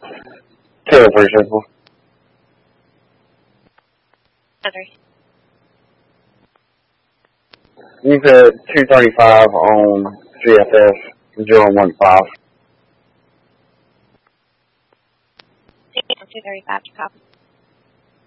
Taylor for example. Andre. You said 235 on CFS 015. 235 to copy.